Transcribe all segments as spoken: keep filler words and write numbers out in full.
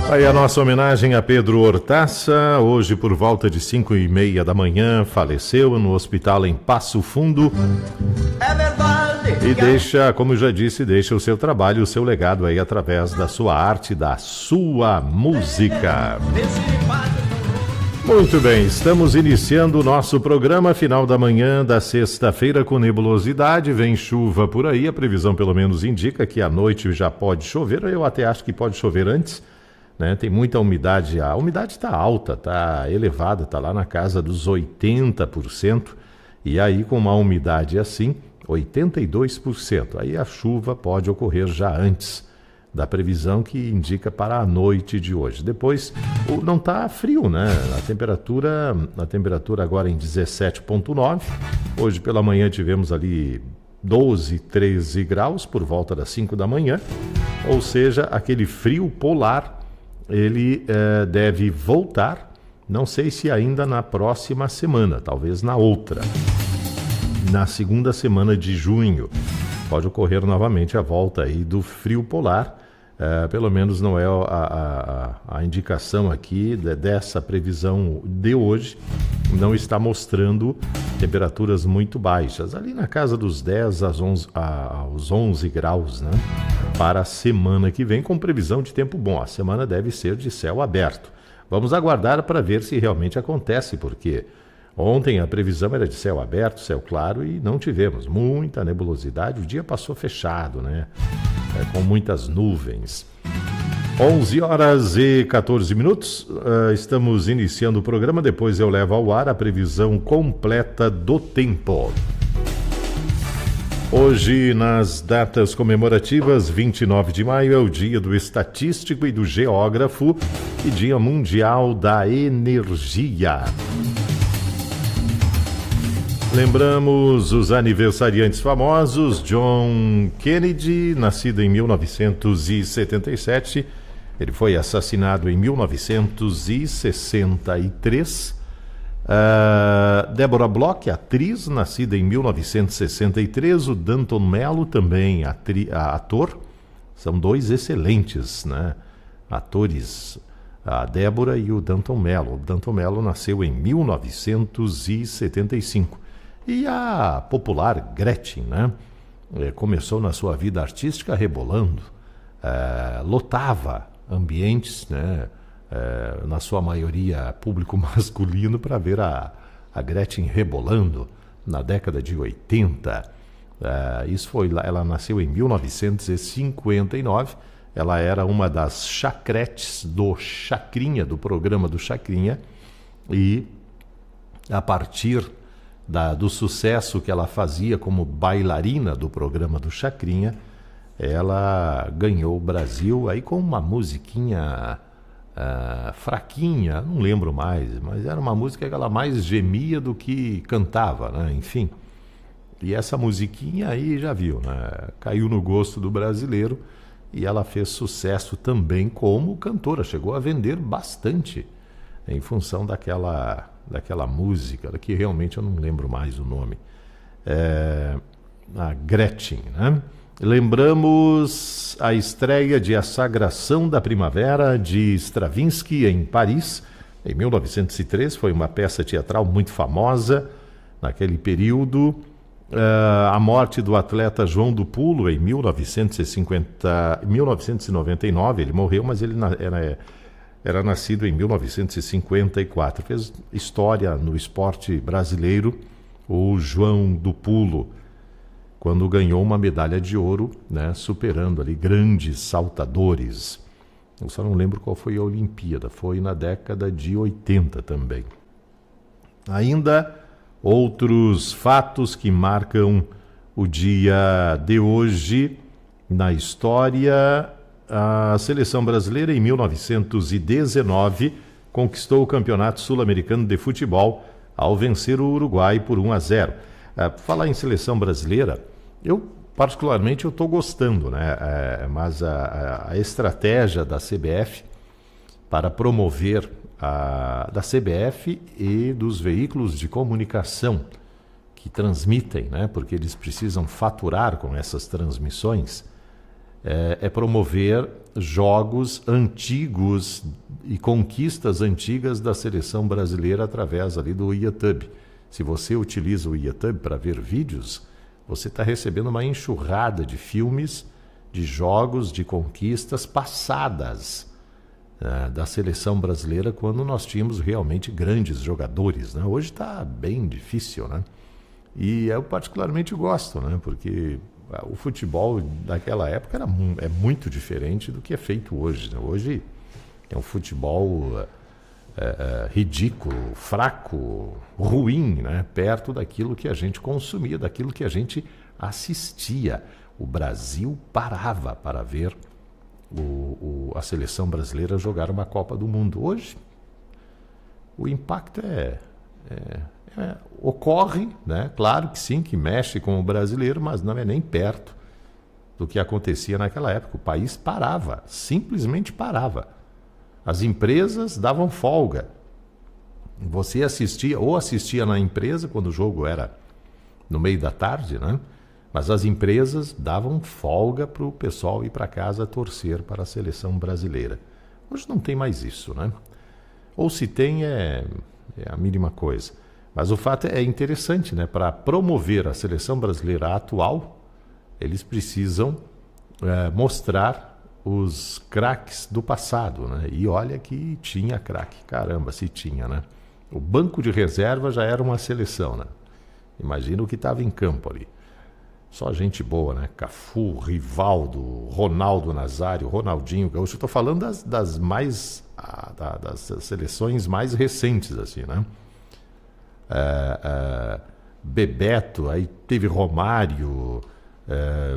Aí a nossa homenagem a Pedro Hortaça, hoje por volta de cinco e meia da manhã, faleceu no hospital em Passo Fundo. É verdade. E deixa, como eu já disse, deixa o seu trabalho, o seu legado aí através da sua arte, da sua música. Muito bem, estamos iniciando o nosso programa, final da manhã da sexta-feira com nebulosidade, vem chuva por aí, a previsão pelo menos indica que à noite já pode chover, eu até acho que pode chover antes, né? Tem muita umidade, a umidade está alta, está elevada, está lá na casa dos oitenta por cento, e aí com uma umidade assim, oitenta e dois por cento, aí a chuva pode ocorrer já antes da previsão que indica para a noite de hoje. Depois, não está frio, né? A temperatura, a temperatura agora em dezessete vírgula nove. Hoje pela manhã tivemos ali doze, treze graus por volta das cinco da manhã. Ou seja, aquele frio polar, ele eh, deve voltar. Não sei se ainda na próxima semana, talvez na outra. Na segunda semana de junho. Pode ocorrer novamente a volta aí do frio polar. Uh, pelo menos não é a, a, a indicação aqui de, dessa previsão de hoje, não está mostrando temperaturas muito baixas, ali na casa dos dez aos onze, a, aos onze graus, né? Para a semana que vem, com previsão de tempo bom. A semana deve ser de céu aberto. Vamos aguardar para ver se realmente acontece, porque ontem a previsão era de céu aberto, céu claro, e não tivemos muita nebulosidade, o dia passou fechado, né? É, com muitas nuvens. onze horas e quatorze minutos, uh, estamos iniciando o programa, depois eu levo ao ar a previsão completa do tempo. Hoje, nas datas comemorativas, vinte e nove de maio é o dia do estatístico e do geógrafo e dia mundial da energia. Lembramos os aniversariantes famosos: John Kennedy, nascido em mil novecentos e setenta e sete, ele foi assassinado em mil novecentos e sessenta e três. Uh, Deborah Bloch, atriz, nascida em mil novecentos e sessenta e três. O Danton Mello, também atri- ator, são dois excelentes, né, atores, a Débora e o Danton Mello. O Danton Mello nasceu em mil novecentos e setenta e cinco. E a popular Gretchen, né? Começou na sua vida artística rebolando, é, lotava ambientes, né? É, na sua maioria público masculino, para ver a, a Gretchen rebolando na década de oitenta. É, isso foi, ela nasceu em mil novecentos e cinquenta e nove, ela era uma das chacretes do Chacrinha, do programa do Chacrinha, e a partir Da, do sucesso que ela fazia como bailarina do programa do Chacrinha, ela ganhou o Brasil aí com uma musiquinha uh, fraquinha, não lembro mais, mas era uma música que ela mais gemia do que cantava, né? Enfim. E essa musiquinha aí já viu, né? Caiu no gosto do brasileiro e ela fez sucesso também como cantora, chegou a vender bastante em função daquela... daquela música, que realmente eu não lembro mais o nome, é, a Gretchen, né? Lembramos a estreia de A Sagração da Primavera, de Stravinsky, em Paris, em mil novecentos e três, foi uma peça teatral muito famosa naquele período. É, a morte do atleta João do Pulo, em mil novecentos e cinquenta, mil novecentos e noventa e nove, ele morreu, mas ele era... Era nascido em mil novecentos e cinquenta e quatro. Fez história no esporte brasileiro, o João do Pulo, quando ganhou uma medalha de ouro, né, superando ali grandes saltadores. Eu só não lembro qual foi a Olimpíada, foi na década de oitenta também. Ainda outros fatos que marcam o dia de hoje na história. A seleção brasileira, em mil novecentos e dezenove, conquistou o Campeonato Sul-Americano de Futebol ao vencer o Uruguai por um a zero. É, falar em seleção brasileira, eu particularmente eu estou gostando, né? É, mas a, a estratégia da C B F para promover a, da C B F e dos veículos de comunicação que transmitem, né? Porque eles precisam faturar com essas transmissões. é, é promover jogos antigos e conquistas antigas da seleção brasileira através ali do YouTube. Se você utiliza o YouTube para ver vídeos, você está recebendo uma enxurrada de filmes, de jogos, de conquistas passadas uh, da seleção brasileira, quando nós tínhamos realmente grandes jogadores, né? Hoje está bem difícil, né? E eu particularmente gosto, né? Porque uh, o futebol daquela época era, é muito diferente do que é feito hoje, né? Hoje é um futebol uh, uh, ridículo, fraco, ruim, né? Perto daquilo que a gente consumia, daquilo que a gente assistia. O Brasil parava para ver o, o, a seleção brasileira jogar uma Copa do Mundo. Hoje, o impacto é, é, é, ocorre, né? Claro que sim, que mexe com o brasileiro, mas não é nem perto do que acontecia naquela época. O país parava, simplesmente parava. As empresas davam folga. Você assistia, ou assistia na empresa, quando o jogo era no meio da tarde, né? Mas as empresas davam folga para o pessoal ir para casa torcer para a seleção brasileira. Hoje não tem mais isso, né? Ou se tem, é, é a mínima coisa. Mas o fato é interessante, né? Para promover a seleção brasileira atual, eles precisam é, mostrar os craques do passado, né? E olha que tinha craque, caramba, se tinha, né? O banco de reserva já era uma seleção, né? Imagina o que estava em campo ali. Só gente boa, né? Cafu, Rivaldo, Ronaldo Nazário, Ronaldinho Gaúcho. Estou falando das, das mais ah, da, das seleções mais recentes, assim, né? É, é, Bebeto, aí teve Romário, é,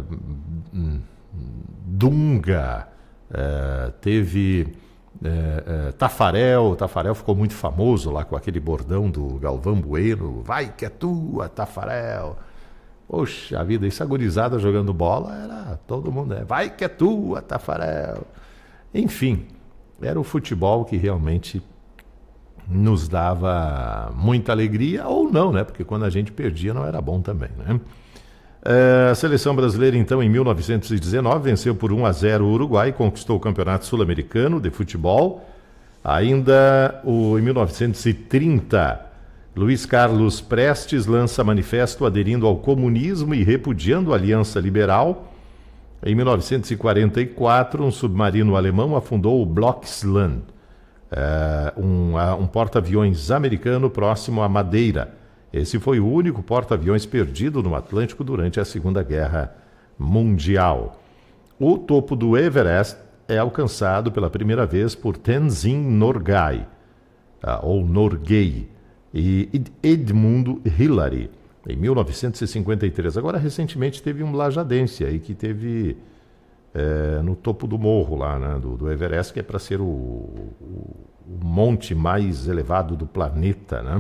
Dunga, é, teve é, é, Tafarel. Tafarel ficou muito famoso lá com aquele bordão do Galvão Bueno. Vai que é tua, Tafarel. Poxa vida, essa gurizada jogando bola era todo mundo, né? Vai que é tua, Tafarel. Enfim, era o futebol que realmente nos dava muita alegria, ou não, né? Porque quando a gente perdia não era bom também, né? É, a seleção brasileira, então, em mil novecentos e dezenove, venceu por um a zero o Uruguai, conquistou o Campeonato Sul-Americano de Futebol. Ainda o, em mil novecentos e trinta... Luiz Carlos Prestes lança manifesto aderindo ao comunismo e repudiando a Aliança Liberal. Em mil novecentos e quarenta e quatro, um submarino alemão afundou o Bloxland, é, um, um porta-aviões americano próximo a Madeira. Esse foi o único porta-aviões perdido no Atlântico durante a Segunda Guerra Mundial. O topo do Everest é alcançado pela primeira vez por Tenzin Norgay, ou Norgay, e Edmundo Hillary, em mil novecentos e cinquenta e três. Agora, recentemente, teve um lajadense aí que teve é, no topo do morro lá, né, do, do Everest, que é para ser o, o, o monte mais elevado do planeta, né?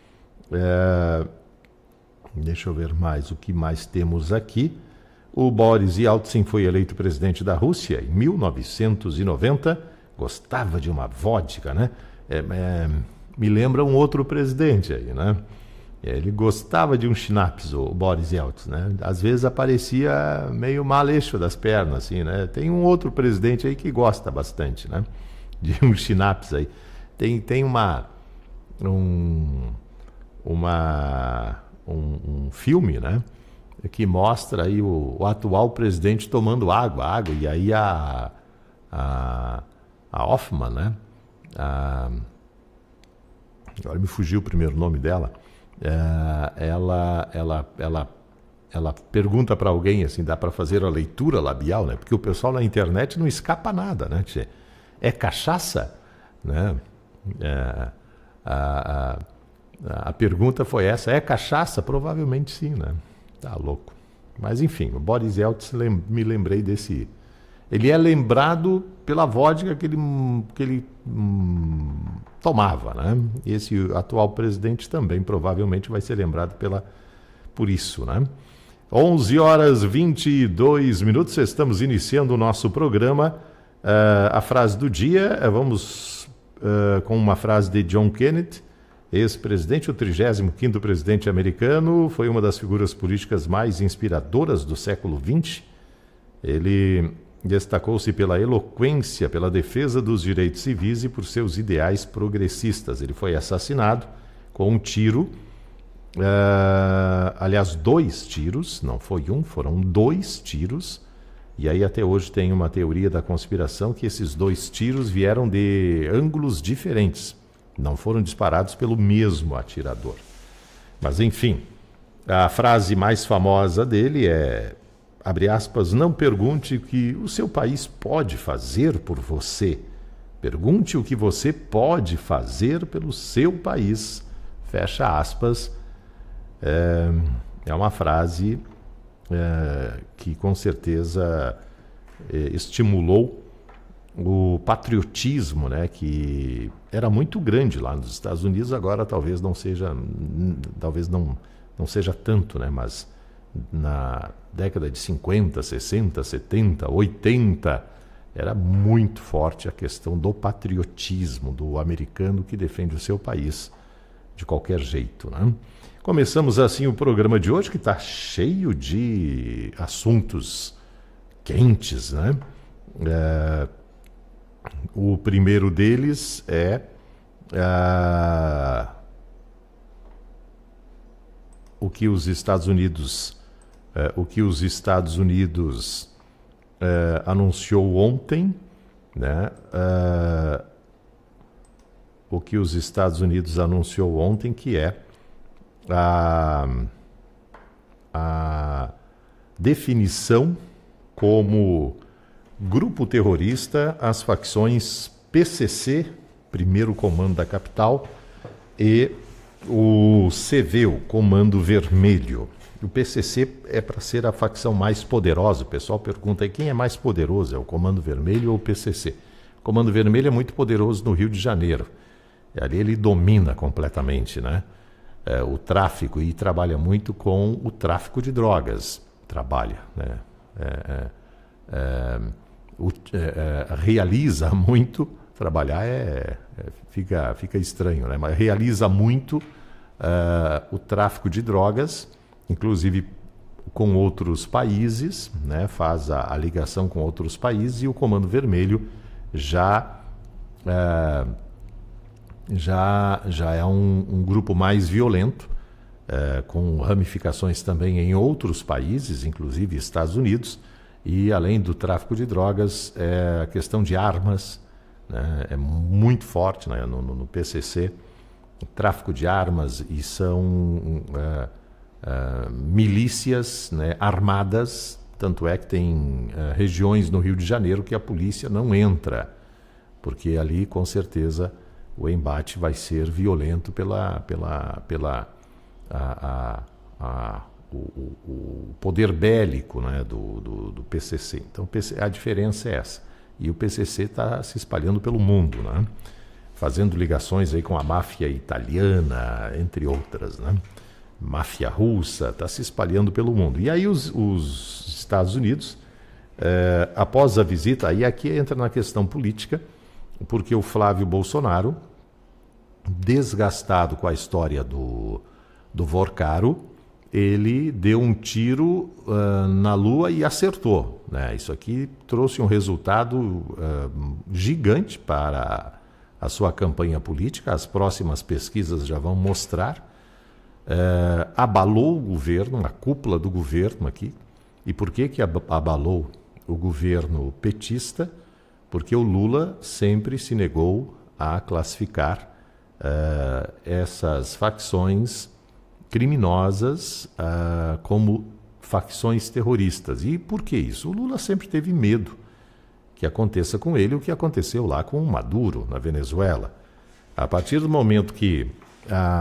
É, deixa eu ver mais, o que mais temos aqui. O Boris Yeltsin foi eleito presidente da Rússia em mil novecentos e noventa. Gostava de uma vodka, né? É, é, me lembra um outro presidente aí, né? Ele gostava de um schnapps, o Boris Yeltsin, né? Às vezes aparecia meio maleixo das pernas, assim, né? Tem um outro presidente aí que gosta bastante, né? De um schnapps aí. Tem, tem uma, um, uma, um, um filme, né? Que mostra aí o, o atual presidente tomando água, água, e aí a, a, a Hoffman, né? A, agora me fugiu o primeiro nome dela. É, ela, ela, ela, ela pergunta para alguém assim, dá para fazer a leitura labial, né? Porque o pessoal na internet não escapa nada, né? É cachaça, né? É, a, a, a pergunta foi essa: é cachaça? Provavelmente sim, né? Tá louco. Mas enfim, o Boris Yeltsin, lem, me lembrei desse. Ele é lembrado pela vodka que ele, que ele hum, tomava, né? Esse atual presidente também provavelmente vai ser lembrado pela, por isso, né? onze horas e vinte e dois minutos, estamos iniciando o nosso programa. Uh, a frase do dia, vamos uh, com uma frase de John Kennedy, ex-presidente, o trigésimo quinto presidente americano, foi uma das figuras políticas mais inspiradoras do século vinte. Ele destacou-se pela eloquência, pela defesa dos direitos civis e por seus ideais progressistas. Ele foi assassinado com um tiro, uh, aliás, dois tiros, não foi um, foram dois tiros, e aí até hoje tem uma teoria da conspiração que esses dois tiros vieram de ângulos diferentes, não foram disparados pelo mesmo atirador. Mas enfim, a frase mais famosa dele é, abre aspas, não pergunte o que o seu país pode fazer por você. Pergunte o que você pode fazer pelo seu país. Fecha aspas. É, é uma frase é, que com certeza é, estimulou o patriotismo, né, que era muito grande lá nos Estados Unidos. Agora talvez não seja, talvez não, não seja tanto, né, mas na década de cinquenta, sessenta, setenta, oitenta, era muito forte a questão do patriotismo do americano que defende o seu país de qualquer jeito, né? Começamos assim o programa de hoje, que está cheio de assuntos quentes, né? É, o primeiro deles é é o que os Estados Unidos É, o que os Estados Unidos é, anunciou ontem, né? É, o que os Estados Unidos anunciou ontem, que é a, a definição como grupo terrorista as facções P C C, Primeiro Comando da Capital, e o C V, o Comando Vermelho. O P C C é para ser a facção mais poderosa. O pessoal pergunta aí quem é mais poderoso, é o Comando Vermelho ou o P C C? O Comando Vermelho é muito poderoso no Rio de Janeiro. Ali ele domina completamente, né? É, o tráfico, e trabalha muito com o tráfico de drogas. Trabalha, né? É, é, é, o, é, é, realiza muito, trabalhar é, é, fica, fica estranho, né? Mas realiza muito é, o tráfico de drogas, inclusive com outros países, né? Faz a, a ligação com outros países, e o Comando Vermelho já, é, já, já é um, um grupo mais violento, é, com ramificações também em outros países, inclusive Estados Unidos, e além do tráfico de drogas, é a questão de armas, né? É muito forte, né? no, no, no P C C, o tráfico de armas, e são... É, Uh, milícias, né, armadas, tanto é que tem uh, regiões no Rio de Janeiro que a polícia não entra, porque ali com certeza o embate vai ser violento pela, pela, pela a, a, a, o, o poder bélico, né, do, do, do P C C. Então a diferença é essa. E o P C C está se espalhando pelo mundo, né, fazendo ligações aí com a máfia italiana, entre outras, né? Máfia russa, está se espalhando pelo mundo. E aí os, os Estados Unidos, eh, após a visita, aí aqui entra na questão política, porque o Flávio Bolsonaro, desgastado com a história do, do Vorcaro, ele deu um tiro uh, na Lua e acertou, né? Isso aqui trouxe um resultado uh, gigante para a sua campanha política. As próximas pesquisas já vão mostrar. Uh, abalou o governo, a cúpula do governo aqui. E por que que abalou o governo petista? Porque o Lula sempre se negou a classificar uh, essas facções criminosas uh, como facções terroristas. E por que isso? O Lula sempre teve medo que aconteça com ele o que aconteceu lá com o Maduro, na Venezuela. A partir do momento que a